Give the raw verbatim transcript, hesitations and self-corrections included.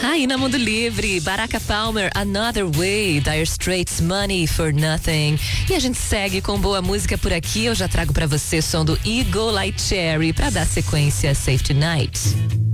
Aí na Mundo Livre, Baraka Palmer, Another Way, Dire Straits, Money for Nothing. E a gente segue com boa música por aqui. Eu já trago pra você som do Eagle Light Cherry pra dar sequência a Safety Night.